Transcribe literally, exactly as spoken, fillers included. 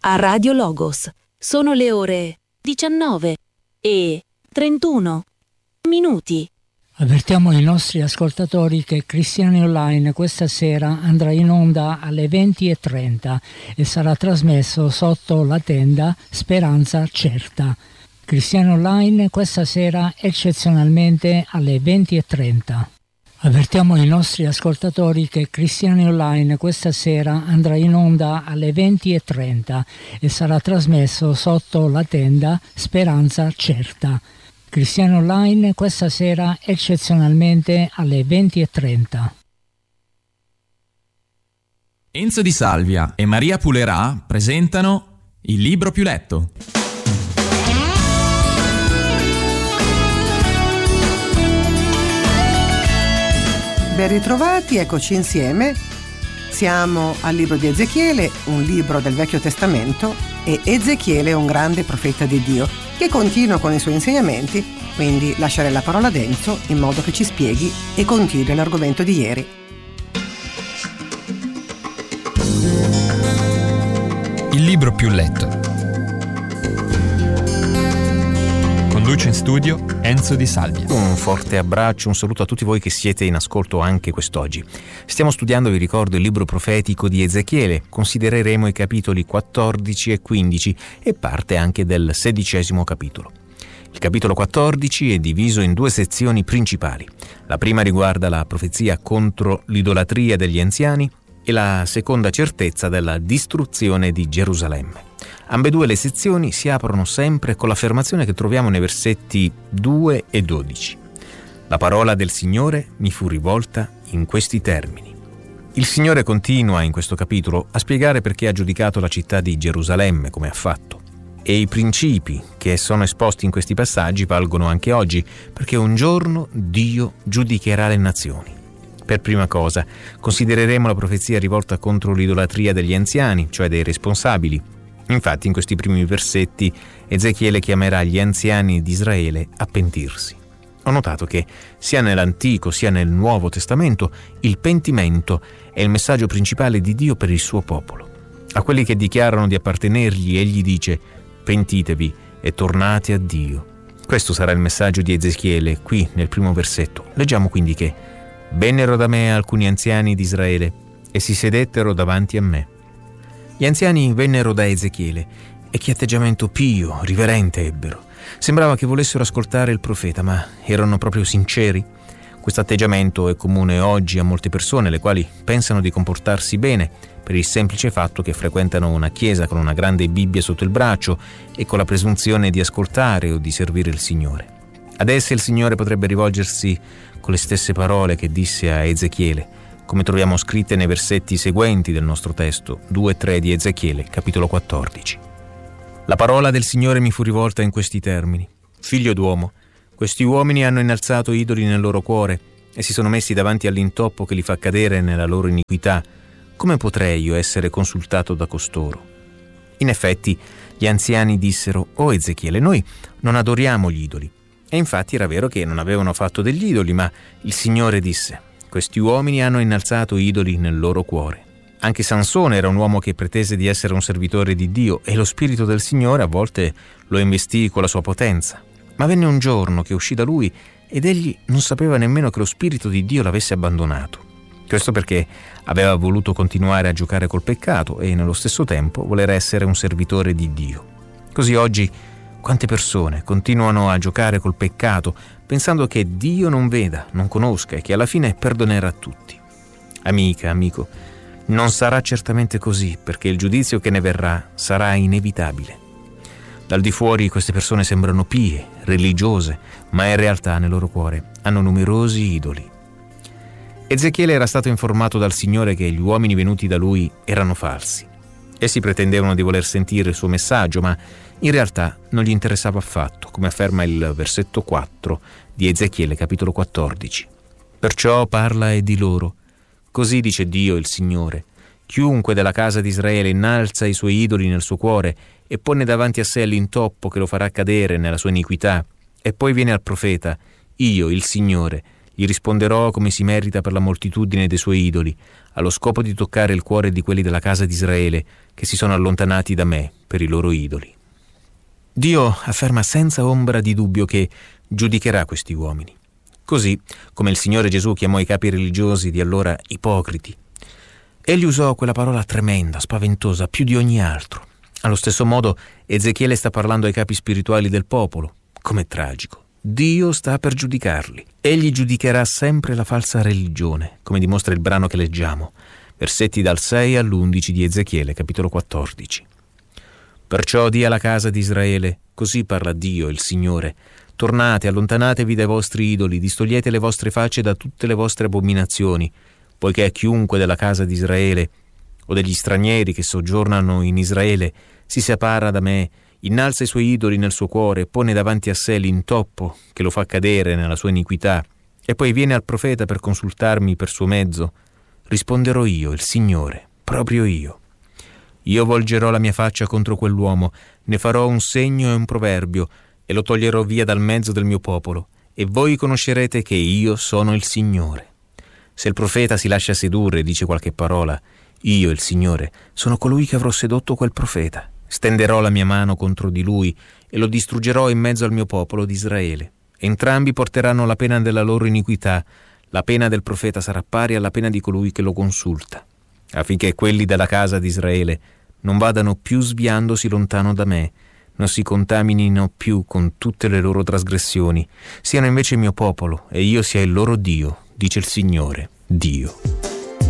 a Radio Logos. Sono le ore diciannove e trentuno minuti. Avvertiamo i nostri ascoltatori che Cristiani Online questa sera andrà in onda alle venti e trenta e sarà trasmesso sotto la tenda Speranza Certa. Cristiani Online questa sera eccezionalmente alle venti e trenta. Avvertiamo i nostri ascoltatori che Cristiani Online questa sera andrà in onda alle venti e trenta e sarà trasmesso sotto la tenda Speranza Certa. Cristiani Online questa sera eccezionalmente alle venti e trenta. Enzo Di Salvia e Maria Pulerà presentano Il libro più letto. Ben ritrovati, eccoci insieme. Siamo al libro di Ezechiele, un libro del Vecchio Testamento, e Ezechiele è un grande profeta di Dio che continua con i suoi insegnamenti, quindi lascerei la parola ad Enzo in modo che ci spieghi e continui l'argomento di ieri. Il libro più letto. Conduce in studio Enzo Di Salvia. Un forte abbraccio, un saluto a tutti voi che siete in ascolto anche quest'oggi. Stiamo studiando, vi ricordo, il libro profetico di Ezechiele. Considereremo i capitoli quattordici e quindici e parte anche del sedicesimo capitolo. Il capitolo quattordici è diviso in due sezioni principali. La prima riguarda la profezia contro l'idolatria degli anziani e la seconda certezza della distruzione di Gerusalemme. Ambedue le sezioni si aprono sempre con l'affermazione che troviamo nei versetti due e dodici. La parola del Signore mi fu rivolta in questi termini. Il Signore continua in questo capitolo a spiegare perché ha giudicato la città di Gerusalemme come ha fatto. E i principi che sono esposti in questi passaggi valgono anche oggi, perché un giorno Dio giudicherà le nazioni. Per prima cosa, considereremo la profezia rivolta contro l'idolatria degli anziani, cioè dei responsabili. Infatti, in questi primi versetti, Ezechiele chiamerà gli anziani di Israele a pentirsi. Ho notato che, sia nell'Antico sia nel Nuovo Testamento, il pentimento è il messaggio principale di Dio per il suo popolo. A quelli che dichiarano di appartenergli, egli dice: pentitevi e tornate a Dio. Questo sarà il messaggio di Ezechiele, qui nel primo versetto. Leggiamo quindi che vennero da me alcuni anziani di Israele e si sedettero davanti a me. Gli anziani vennero da Ezechiele e che atteggiamento pio, riverente ebbero. Sembrava che volessero ascoltare il profeta, ma erano proprio sinceri? Questo atteggiamento è comune oggi a molte persone, le quali pensano di comportarsi bene per il semplice fatto che frequentano una chiesa con una grande Bibbia sotto il braccio e con la presunzione di ascoltare o di servire il Signore. Ad esse il Signore potrebbe rivolgersi con le stesse parole che disse a Ezechiele, come troviamo scritte nei versetti seguenti del nostro testo, due e tre di Ezechiele, capitolo quattordici. La parola del Signore mi fu rivolta in questi termini: figlio d'uomo, questi uomini hanno innalzato idoli nel loro cuore e si sono messi davanti all'intoppo che li fa cadere nella loro iniquità. Come potrei io essere consultato da costoro? In effetti, gli anziani dissero: o Ezechiele, noi non adoriamo gli idoli. E infatti era vero che non avevano fatto degli idoli, ma il Signore disse: questi uomini hanno innalzato idoli nel loro cuore. Anche Sansone era un uomo che pretese di essere un servitore di Dio e lo Spirito del Signore a volte lo investì con la sua potenza. Ma venne un giorno che uscì da lui ed egli non sapeva nemmeno che lo Spirito di Dio l'avesse abbandonato. Questo perché aveva voluto continuare a giocare col peccato e nello stesso tempo voler essere un servitore di Dio. Così oggi quante persone continuano a giocare col peccato pensando che Dio non veda, non conosca e che alla fine perdonerà a tutti. Amica, amico, non sarà certamente così, perché il giudizio che ne verrà sarà inevitabile. Dal di fuori queste persone sembrano pie, religiose, ma in realtà nel loro cuore hanno numerosi idoli. Ezechiele era stato informato dal Signore che gli uomini venuti da lui erano falsi. Essi pretendevano di voler sentire il suo messaggio, ma in realtà non gli interessava affatto, come afferma il versetto quattro di Ezechiele capitolo quattordici. Perciò parla e di loro: così dice Dio il Signore, chiunque della casa di Israele innalza i suoi idoli nel suo cuore e pone davanti a sé l'intoppo che lo farà cadere nella sua iniquità, e poi viene al profeta, io, il Signore, gli Gli risponderò come si merita per la moltitudine dei suoi idoli, allo scopo di toccare il cuore di quelli della casa di Israele che si sono allontanati da me per i loro idoli. Dio afferma senza ombra di dubbio che giudicherà questi uomini. Così come il Signore Gesù chiamò i capi religiosi di allora ipocriti. Egli usò quella parola tremenda, spaventosa, più di ogni altro. Allo stesso modo Ezechiele sta parlando ai capi spirituali del popolo. Com'è tragico. Dio sta per giudicarli. Egli giudicherà sempre la falsa religione, come dimostra il brano che leggiamo, versetti dal sei all'undici di Ezechiele, capitolo quattordici. Perciò di alla casa di Israele, così parla Dio, il Signore: tornate, allontanatevi dai vostri idoli, distogliete le vostre facce da tutte le vostre abominazioni, poiché chiunque della casa di Israele o degli stranieri che soggiornano in Israele si separa da me, innalza i suoi idoli nel suo cuore, pone davanti a sé l'intoppo che lo fa cadere nella sua iniquità, e poi viene al profeta per consultarmi per suo mezzo, risponderò io, il Signore, proprio io. Io volgerò la mia faccia contro quell'uomo, ne farò un segno e un proverbio, e lo toglierò via dal mezzo del mio popolo, e voi conoscerete che io sono il Signore. Se il profeta si lascia sedurre e dice qualche parola, io, il Signore, sono colui che avrò sedotto quel profeta. Stenderò la mia mano contro di lui e lo distruggerò in mezzo al mio popolo di Israele. Entrambi porteranno la pena della loro iniquità. La pena del profeta sarà pari alla pena di colui che lo consulta, affinché quelli della casa di Israele non vadano più sviandosi lontano da me, non si contaminino più con tutte le loro trasgressioni, siano invece mio popolo e io sia il loro Dio, dice il Signore, Dio.